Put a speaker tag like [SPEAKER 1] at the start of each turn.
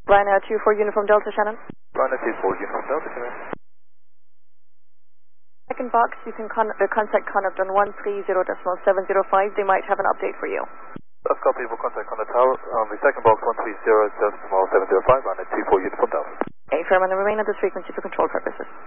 [SPEAKER 1] Ryanair 24 Uniform Delta, Shannon.
[SPEAKER 2] Ryanair 24 Uniform Delta, Shannon.
[SPEAKER 1] Second box, you can contact Connaught on 130.705. They might have an update for you.
[SPEAKER 2] I've got people contact on the tower on the second box 130.705, Ryanair 24 Uniform Delta.
[SPEAKER 1] Okay, firm, and remain at this frequency for control purposes.